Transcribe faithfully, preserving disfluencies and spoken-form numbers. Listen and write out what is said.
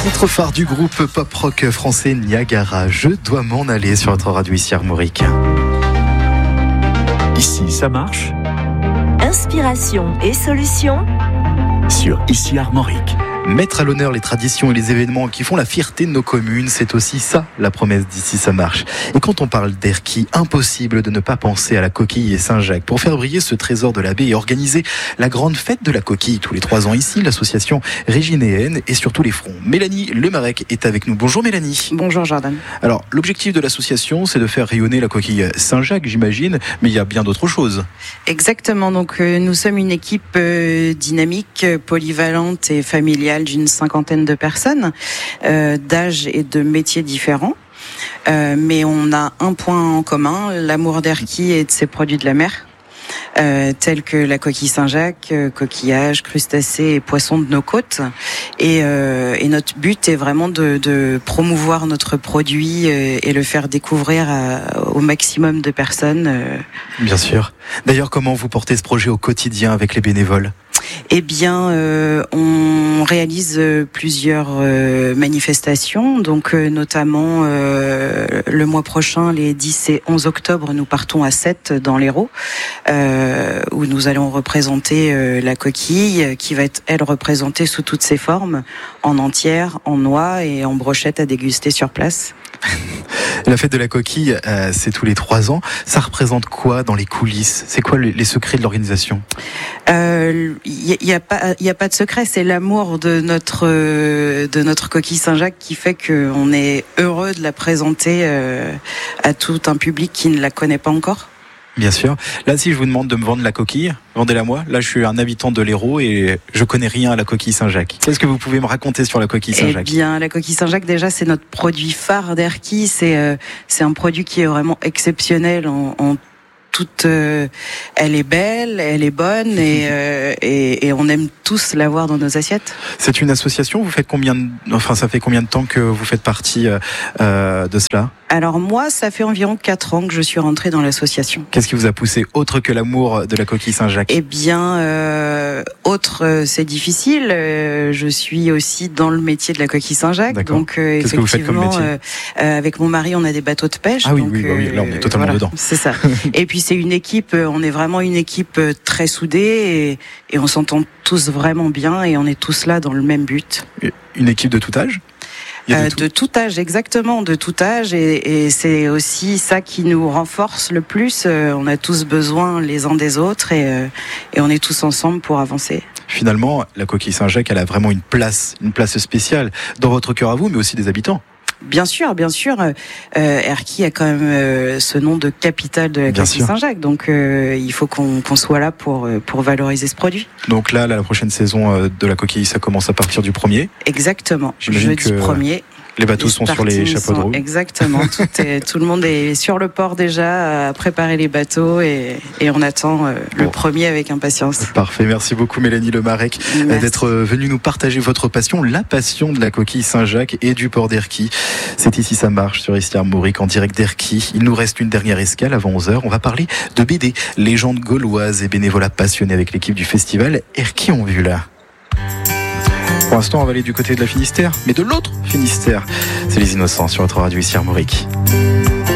Titre phare du groupe pop-rock français Niagara, Je dois m'en aller sur votre radio ici Armorique. Ici, ça marche. Inspiration et solutions Sur Ici Armorique. Mettre à l'honneur les traditions et les événements qui font la fierté de nos communes, c'est aussi ça, la promesse d'Ici ça marche. Et quand on parle d'Erquy, impossible de ne pas penser à la coquille et Saint-Jacques. Pour faire briller ce trésor de la baie et organiser la grande fête de la coquille tous les trois ans ici, l'association Réginéenne et surtout les fronts. Mélanie Lemarec est avec nous. Bonjour Mélanie. Bonjour Jordan. Alors, l'objectif de l'association, c'est de faire rayonner la coquille Saint-Jacques, j'imagine, mais il y a bien d'autres choses. Exactement, donc euh, nous sommes une équipe euh, dynamique, polyvalente et familiale d'une cinquantaine de personnes, euh, d'âge et de métiers différents. Euh, mais on a un point en commun, l'amour d'Erquy et de ses produits de la mer, euh, tels que la coquille Saint-Jacques, euh, coquillages, crustacés et poissons de nos côtes. Et, euh, et notre but est vraiment de, de promouvoir notre produit euh, et le faire découvrir à, au maximum de personnes. Euh. Bien sûr. D'ailleurs, comment vous portez ce projet au quotidien avec les bénévoles ? Eh bien, euh, on réalise euh, plusieurs euh, manifestations, donc euh, notamment euh, le mois prochain, les dix et onze octobre, nous partons à Sète dans l'Hérault, euh, où nous allons représenter euh, la coquille, qui va être, elle, représentée sous toutes ses formes, en entière, en noix et en brochette à déguster sur place. La fête de la coquille, euh, c'est tous les trois ans. Ça représente quoi dans les coulisses ? C'est quoi les, les secrets de l'organisation ? Il euh, y, y a pas, il y a pas de secret. C'est l'amour de notre euh, de notre coquille Saint-Jacques qui fait qu'on est heureux de la présenter euh, à tout un public qui ne la connaît pas encore. Bien sûr. Là, si je vous demande de me vendre la coquille, vendez-la moi. Là, je suis un habitant de l'Hérault et je connais rien à la coquille Saint-Jacques. Qu'est-ce que vous pouvez me raconter sur la coquille Saint-Jacques ? Eh bien, la coquille Saint-Jacques, déjà, c'est notre produit phare d'Erquy. C'est euh, c'est un produit qui est vraiment exceptionnel en, en toute. Euh, elle est belle, elle est bonne et, euh, et et on aime tous la voir dans nos assiettes. C'est une association. Vous faites combien de... Enfin, ça fait combien de temps que vous faites partie euh, de cela ? Alors moi, ça fait environ quatre ans que je suis rentrée dans l'association. Qu'est-ce qui vous a poussé, autre que l'amour de la coquille Saint-Jacques ? Eh bien, euh, autre, euh, c'est difficile. Euh, je suis aussi dans le métier de la coquille Saint-Jacques. D'accord. Donc, euh, Qu'est-ce que vous faites comme effectivement, métier ? euh, euh, avec mon mari, on a des bateaux de pêche. Ah oui, donc, oui, bah oui, là on est totalement voilà, dedans. C'est ça. Et puis c'est une équipe, on est vraiment une équipe très soudée et, et on s'entend tous vraiment bien et on est tous là dans le même but. Une équipe de tout âge ? De, euh, tout. de tout âge, exactement, de tout âge, et, et c'est aussi ça qui nous renforce le plus. Euh, on a tous besoin les uns des autres et, euh, et on est tous ensemble pour avancer. Finalement, la coquille Saint-Jacques, elle a vraiment une place, une place spéciale dans votre cœur à vous, mais aussi des habitants. Bien sûr, bien sûr. Euh, Erquy a quand même euh, ce nom de capitale de la Bien coquille sûr. Saint-Jacques, donc euh, il faut qu'on, qu'on soit là pour pour valoriser ce produit. Donc là, la prochaine saison de la coquille, ça commence à partir du premier. Exactement. J'imagine Jeudi que premier. Les bateaux Les sont sur les startings chapeaux de sont- roue. Exactement. Tout, est, tout le monde est sur le port déjà à préparer les bateaux et, et on attend euh, le Bon. premier avec impatience. Parfait, merci beaucoup Mélanie Lemarec euh, Merci. d'être venue nous partager votre passion, la passion de la coquille Saint-Jacques et du port d'Erquy. C'est ici ça marche sur Ici Armorique en direct d'Erquy. Il nous reste une dernière escale avant onze heures. On va parler de B D, légende gauloise et bénévolat passionné avec l'équipe du festival Erquy en vue là. Pour l'instant, on va aller du côté de la Finistère, mais de l'autre Finistère. C'est les Innocents sur votre radio ici Armorique.